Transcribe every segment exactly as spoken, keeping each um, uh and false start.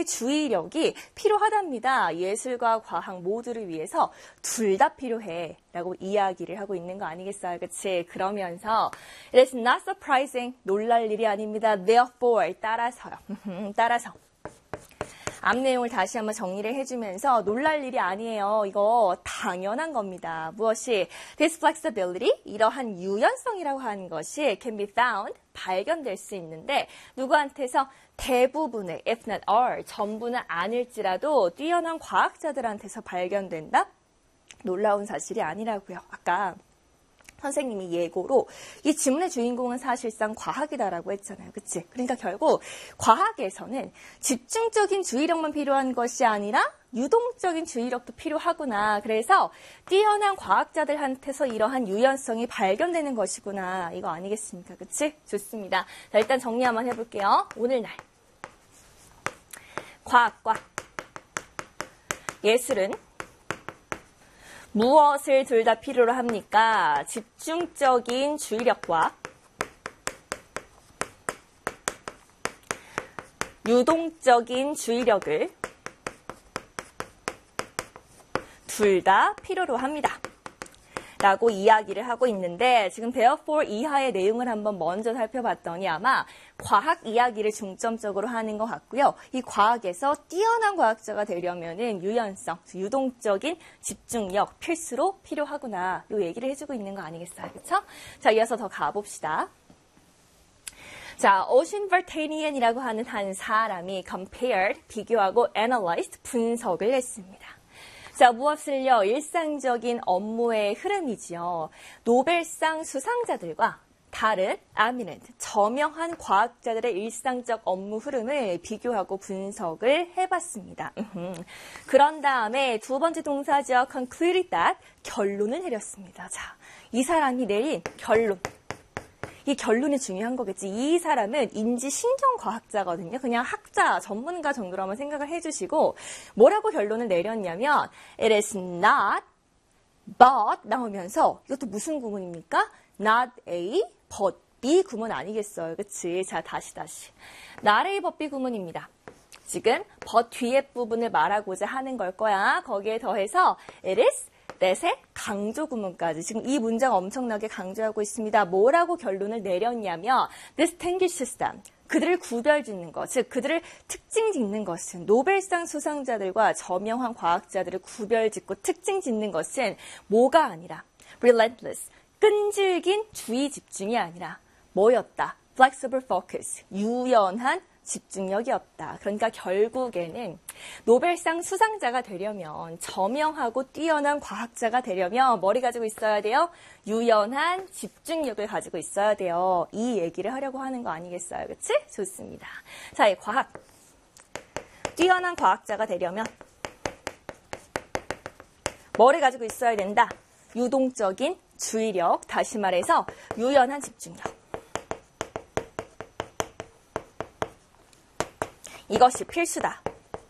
주의력이 필요하답니다. 예술과 과학 모두를 위해서 둘 다 필요해 라고 이야기를 하고 있는 거 아니겠어요? 그치? 그러면서 It is not surprising. 놀랄 일이 아닙니다. Therefore. 따라서요. 따라서. 앞 내용을 다시 한번 정리를 해주면서 놀랄 일이 아니에요. 이거 당연한 겁니다. 무엇이? This flexibility, 이러한 유연성이라고 하는 것이 can be found, 발견될 수 있는데 누구한테서? 대부분의, if not all, 전부는 아닐지라도 뛰어난 과학자들한테서 발견된다? 놀라운 사실이 아니라고요. 아까 선생님이 예고로 이 지문의 주인공은 사실상 과학이다라고 했잖아요. 그치? 그러니까 결국 과학에서는 집중적인 주의력만 필요한 것이 아니라 유동적인 주의력도 필요하구나. 그래서 뛰어난 과학자들한테서 이러한 유연성이 발견되는 것이구나. 이거 아니겠습니까? 그치? 좋습니다. 자, 일단 정리 한번 해볼게요. 오늘날 과학과 예술은 무엇을 둘 다 필요로 합니까? 집중적인 주의력과 유동적인 주의력을 둘 다 필요로 합니다. 라고 이야기를 하고 있는데 지금 therefore 이하의 내용을 한번 먼저 살펴봤더니 아마 과학 이야기를 중점적으로 하는 것 같고요. 이 과학에서 뛰어난 과학자가 되려면은 유연성, 유동적인 집중력 필수로 필요하구나. 이 얘기를 해주고 있는 거 아니겠어요? 그렇죠? 자, 이어서 더 가봅시다. 자, 오신 버테니안이라고 하는 한 사람이 compared, 비교하고 analyzed, 분석을 했습니다. 자, 무엇을요? 일상적인 업무의 흐름이지요. 노벨상 수상자들과 다른 eminent, 저명한 과학자들의 일상적 업무 흐름을 비교하고 분석을 해봤습니다. 그런 다음에 두 번째 동사죠. concluded that, 결론을 내렸습니다. 자, 이 사람이 내린 결론. 이 결론이 중요한 거겠지. 이 사람은 인지신경과학자거든요. 그냥 학자, 전문가 정도로 한번 생각을 해주시고 뭐라고 결론을 내렸냐면 It is not, but 나오면서 이것도 무슨 구문입니까? Not A, but B 구문 아니겠어요. 그치? 자, 다시 다시. Not A, but B 구문입니다. 지금 but 뒤에 부분을 말하고자 하는 걸 거야. 거기에 더해서 It is that의 강조 구문까지. 지금 이 문장 엄청나게 강조하고 있습니다. 뭐라고 결론을 내렸냐면 distinguishes them. 그들을 구별짓는 것, 즉 그들을 특징 짓는 것은 노벨상 수상자들과 저명한 과학자들을 구별짓고 특징 짓는 것은 뭐가 아니라 relentless, 끈질긴 주의 집중이 아니라 뭐였다? flexible focus, 유연한 집중력이었다. 그러니까 결국에는 노벨상 수상자가 되려면 저명하고 뛰어난 과학자가 되려면 뭐를 가지고 있어야 돼요? 유연한 집중력을 가지고 있어야 돼요. 이 얘기를 하려고 하는 거 아니겠어요? 그치? 좋습니다. 자, 이 과학. 뛰어난 과학자가 되려면 뭐를 가지고 있어야 된다? 유동적인 주의력, 다시 말해서 유연한 집중력. 이것이 필수다.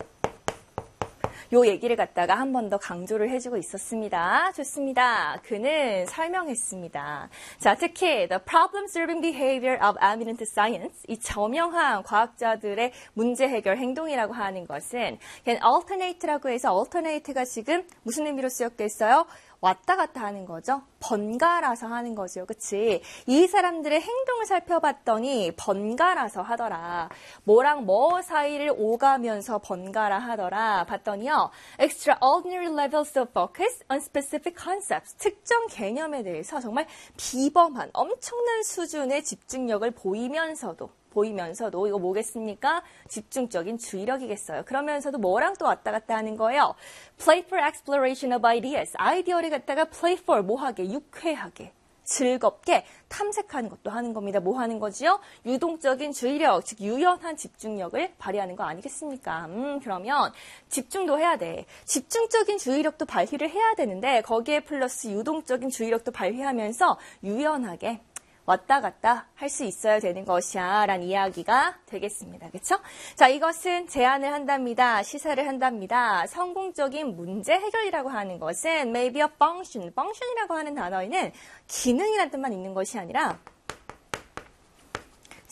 요 얘기를 갖다가 한 번 더 강조를 해주고 있었습니다. 좋습니다. 그는 설명했습니다. 자, 특히 the problem-solving behavior of eminent science, 이 저명한 과학자들의 문제 해결 행동이라고 하는 것은 can alternate라고 해서 alternate가 지금 무슨 의미로 쓰였겠어요? 왔다 갔다 하는 거죠. 번갈아서 하는 거죠. 그치? 이 사람들의 행동을 살펴봤더니 번갈아서 하더라. 뭐랑 뭐 사이를 오가면서 번갈아 하더라. 봤더니요. Extraordinary levels of focus on specific concepts. 특정 개념에 대해서 정말 비범한 엄청난 수준의 집중력을 보이면서도 보이면서도 이거 뭐겠습니까? 집중적인 주의력이겠어요. 그러면서도 뭐랑 또 왔다 갔다 하는 거예요? Playful exploration of ideas. 아이디어를 갖다가 playful, 뭐하게, 유쾌하게, 즐겁게 탐색하는 것도 하는 겁니다. 뭐 하는 거지요? 유동적인 주의력, 즉 유연한 집중력을 발휘하는 거 아니겠습니까? 음, 그러면 집중도 해야 돼. 집중적인 주의력도 발휘를 해야 되는데 거기에 플러스 유동적인 주의력도 발휘하면서 유연하게 왔다 갔다 할 수 있어야 되는 것이야 라는 이야기가 되겠습니다. 그렇죠? 자, 이것은 제안을 한답니다. 시사를 한답니다. 성공적인 문제 해결이라고 하는 것은 may be a function. function이라고 하는 단어에는 기능이라는 뜻만 있는 것이 아니라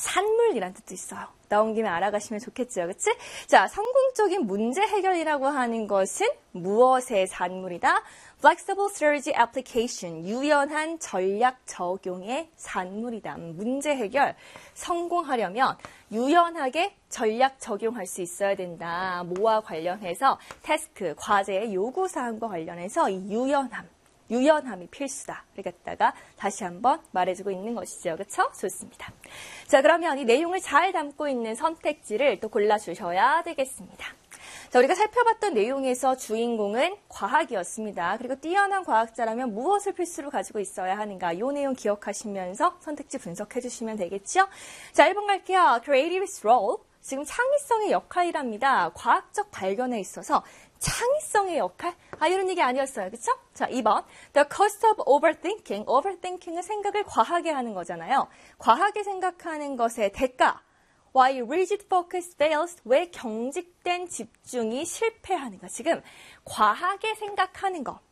산물이란 뜻도 있어요. 나온 김에 알아가시면 좋겠죠. 그치? 자, 성공적인 문제 해결이라고 하는 것은 무엇의 산물이다? Flexible strategy application, 유연한 전략 적용의 산물이다. 문제 해결 성공하려면 유연하게 전략 적용할 수 있어야 된다. 뭐와 관련해서 태스크, 과제의 요구사항과 관련해서 이 유연함, 유연함이 필수다. 를 갖다가 다시 한번 말해주고 있는 것이죠. 그렇죠? 좋습니다. 자, 그러면 이 내용을 잘 담고 있는 선택지를 또 골라주셔야 되겠습니다. 자, 우리가 살펴봤던 내용에서 주인공은 과학이었습니다. 그리고 뛰어난 과학자라면 무엇을 필수로 가지고 있어야 하는가? 이 내용 기억하시면서 선택지 분석해 주시면 되겠죠? 자, 일 번 갈게요. Creative's role. 지금 창의성의 역할이랍니다. 과학적 발견에 있어서 창의성의 역할? 아, 이런 얘기 아니었어요. 그쵸? 자, 이 번. The cost of overthinking. overthinking은 생각을 과하게 하는 거잖아요. 과하게 생각하는 것의 대가. Why rigid focus fails? 왜 경직된 집중이 실패하는가? 지금 과하게 생각하는 거,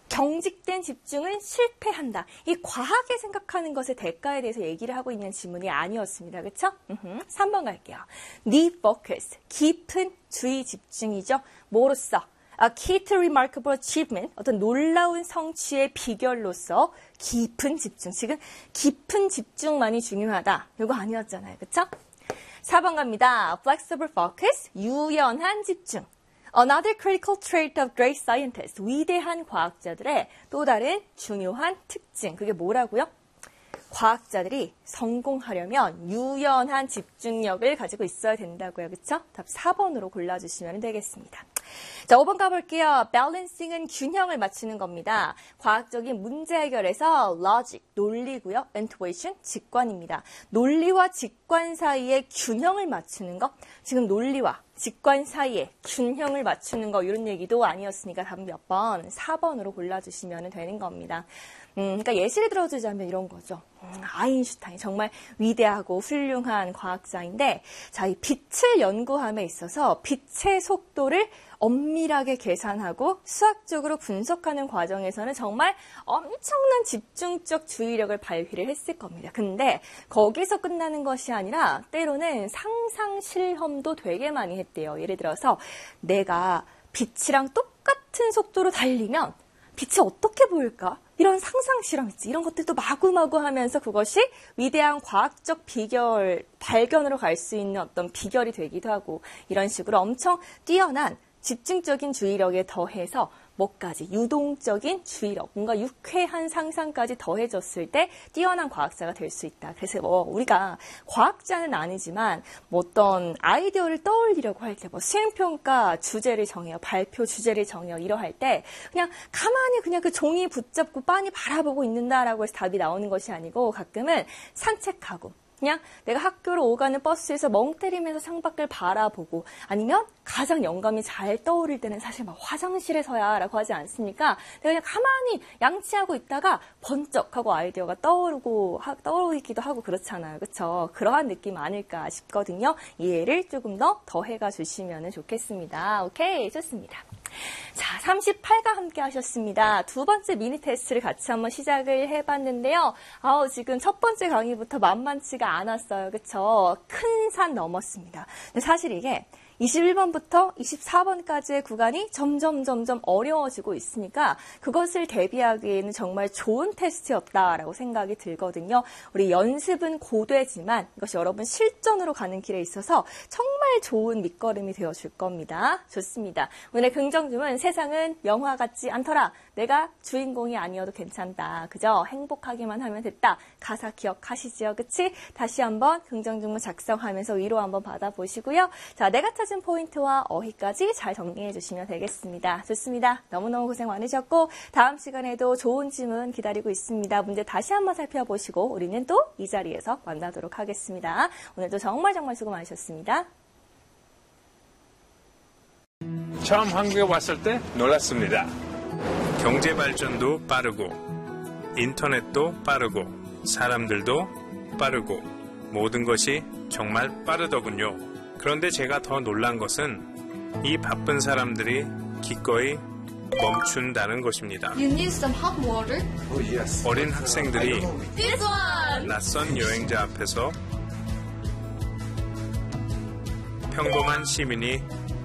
경직된 집중은 실패한다. 이 과하게 생각하는 것의 대가에 대해서 얘기를 하고 있는 지문이 아니었습니다. 그렇죠? 삼 번 갈게요. Deep focus, 깊은 주의 집중이죠. 뭐로써? A key to remarkable achievement, 어떤 놀라운 성취의 비결로서 깊은 집중. 지금 깊은 집중만이 중요하다. 이거 아니었잖아요. 그렇죠? 사 번 갑니다. Flexible focus, 유연한 집중. Another critical trait of great scientists, 위대한 과학자들의 또 다른 중요한 특징. 그게 뭐라고요? 과학자들이 성공하려면 유연한 집중력을 가지고 있어야 된다고요. 그렇죠? 답 사 번으로 골라주시면 되겠습니다. 자, 오 번 가볼게요. Balancing은 균형을 맞추는 겁니다. 과학적인 문제 해결에서 logic, 논리고요. intuition, 직관입니다. 논리와 직관 사이에 균형을 맞추는 거. 지금 논리와 직관 사이에 균형을 맞추는 거 이런 얘기도 아니었으니까 답 몇 번? 사 번으로 골라주시면 되는 겁니다. 음, 그러니까 예시를 들어주자면 이런 거죠. 음, 아인슈타인 정말 위대하고 훌륭한 과학자인데, 자, 이 빛을 연구함에 있어서 빛의 속도를 엄밀하게 계산하고 수학적으로 분석하는 과정에서는 정말 엄청난 집중적 주의력을 발휘를 했을 겁니다. 근데 거기서 끝나는 것이 아니라 때로는 상상 실험도 되게 많이 했대요. 예를 들어서 내가 빛이랑 똑같은 속도로 달리면 빛이 어떻게 보일까? 이런 상상 실험 있지. 이런 것들도 마구마구 하면서 그것이 위대한 과학적 비결, 발견으로 갈 수 있는 어떤 비결이 되기도 하고, 이런 식으로 엄청 뛰어난 집중적인 주의력에 더해서 뭐까지 유동적인 주의력, 뭔가 유쾌한 상상까지 더해졌을 때 뛰어난 과학자가 될 수 있다. 그래서 뭐 우리가 과학자는 아니지만 뭐 어떤 아이디어를 떠올리려고 할 때 뭐 수행평가 주제를 정해요. 발표 주제를 정해요. 이러할 때 그냥 가만히 그냥 그 종이 붙잡고 빤히 바라보고 있는다라고 해서 답이 나오는 것이 아니고, 가끔은 산책하고 그냥 내가 학교로 오가는 버스에서 멍 때리면서 창밖을 바라보고, 아니면 가장 영감이 잘 떠오를 때는 사실 막 화장실에서야 라고 하지 않습니까? 내가 그냥 가만히 양치하고 있다가 번쩍하고 아이디어가 떠오르고 하, 떠오르기도 하고 그렇잖아요. 그렇죠? 그러한 느낌 아닐까 싶거든요. 이해를 조금 더 더해가 주시면 좋겠습니다. 오케이, 좋습니다. 자, 삼십팔과 함께 하셨습니다. 두 번째 미니 테스트를 같이 한번 시작을 해봤는데요. 아우, 지금 첫 번째 강의부터 만만치가 않았어요. 그쵸? 큰 산 넘었습니다. 근데 사실 이게 이십일 번부터 이십사 번까지의 구간이 점점 점점 어려워지고 있으니까 그것을 대비하기에는 정말 좋은 테스트였다라고 생각이 들거든요. 우리 연습은 고되지만 이것이 여러분 실전으로 가는 길에 있어서 정말 좋은 밑거름이 되어줄 겁니다. 좋습니다. 오늘의 긍정주문, 세상은 영화 같지 않더라. 내가 주인공이 아니어도 괜찮다. 그죠? 행복하기만 하면 됐다. 가사 기억하시죠? 그치? 다시 한번 긍정주문 작성하면서 위로 한번 받아보시고요. 자, 내가 찾은 포인트와 어휘까지 잘 정리해 주시면 되겠습니다. 좋습니다. 너무너무 고생 많으셨고 다음 시간에도 좋은 질문 기다리고 있습니다. 문제 다시 한번 살펴보시고 우리는 또 이 자리에서 만나도록 하겠습니다. 오늘도 정말 정말 수고 많으셨습니다. 처음 한국에 왔을 때 놀랐습니다. 경제 발전도 빠르고 인터넷도 빠르고 사람들도 빠르고 모든 것이 정말 빠르더군요. 그런데 제가 더 놀란 것은 이 바쁜 사람들이 기꺼이 멈춘다는 것입니다. You need some hot water? 어린 학생들이 This one! 낯선 여행자 앞에서 평범한 시민이